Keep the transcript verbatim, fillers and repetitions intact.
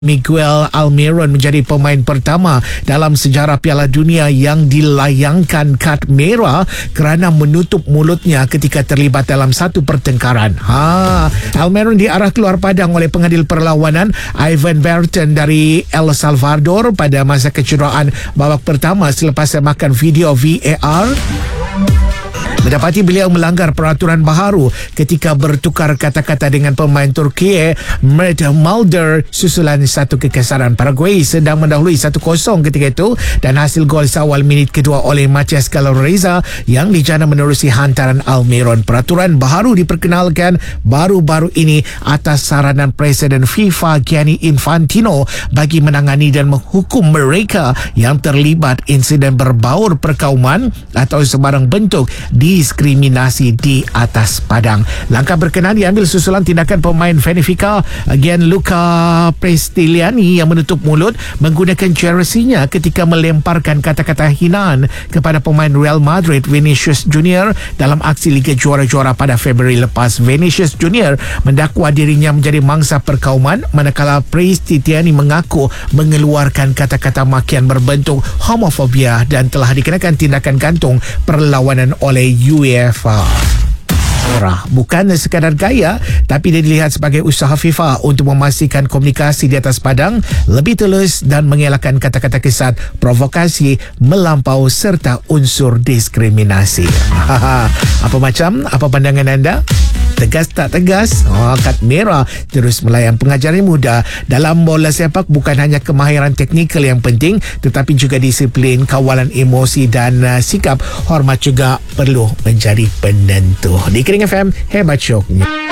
Miguel Almiron menjadi pemain pertama dalam sejarah Piala Dunia yang dilayangkan kad merah kerana menutup mulutnya ketika terlibat dalam satu pertengkaran. Ha, Almiron diarah keluar padang oleh pengadil perlawanan Ivan Berton dari El Salvador pada masa kecederaan babak pertama selepas semakan video V A R. Mendapati beliau melanggar peraturan baharu ketika bertukar kata-kata dengan pemain Turki Mert Mulder susulan satu kekasaran. Paraguay sedang mendahului satu kosong ketika itu dan hasil gol seawal minit kedua oleh Matias Caloreza yang dijana menerusi hantaran Almiron. Peraturan baharu diperkenalkan baru-baru ini atas saranan Presiden FIFA Gianni Infantino bagi menangani dan menghukum mereka yang terlibat insiden berbaur perkauman atau sebarang bentuk diskriminasi di atas padang. Langkah berkenaan diambil susulan tindakan pemain Benfica Gianluca Prestigliani yang menutup mulut menggunakan jersey-nya ketika melemparkan kata-kata hinaan kepada pemain Real Madrid Vinicius Junior dalam aksi Liga Juara-Juara pada Februari lepas. Vinicius Junior mendakwa dirinya menjadi mangsa perkauman manakala Prestigliani mengaku mengeluarkan kata-kata makian berbentuk homofobia dan telah dikenakan tindakan gantung perlawanan oleh UEFA. Bukan sekadar gaya, tapi dia dilihat sebagai usaha FIFA untuk memastikan komunikasi di atas padang lebih tulus dan mengelakkan kata-kata kesat, provokasi melampau serta unsur diskriminasi. Apa macam? Apa pandangan anda? Tegas tak tegas? Oh, kad merah terus melayan pengajar yang muda. Dalam bola sepak bukan hanya kemahiran teknikal yang penting tetapi juga disiplin, kawalan emosi dan uh, sikap hormat juga perlu menjadi penentu. Di Kering F M, hebat syoknya.